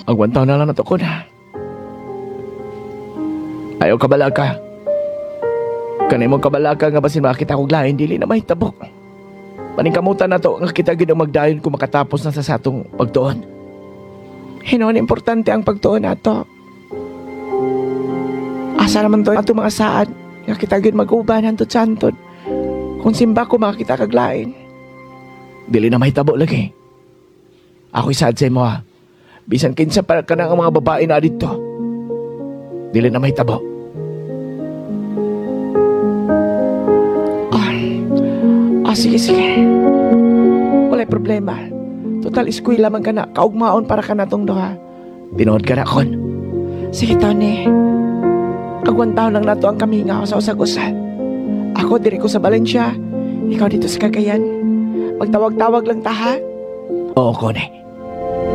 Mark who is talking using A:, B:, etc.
A: Agwantaw na lang na to ko na. Ayaw kabalaka. Kanay mong kabalaka nga basin makita kong lain, dili na mahitabo. Paningkamutan na to nga kita ginang magdayon kung makatapos na sa satong pagtuon. Hinon, importante ang pagtuon na to. Asa naman to ato mga saad nga kita ginang mag-ubanan to santod. Kung simba ko makita kaglain. Dili na mahitabo lagi. Ako'y sad sa imo ha. Bisan kinsa pa ka na ang mga babae na dito. Dili na mahitabo. Sige. Walay problema. Total eskwela man ka na. Kaugmaon para ka na tong duha. Tinood ka na kon. Sige, Tony. Agwantaw lang na to ang kamingaw sa usag-usag. Ako diri ko sa Valencia. Ikaw dito sa Cagayan. Magtawag-tawag lang ta ha. Oo, Kone.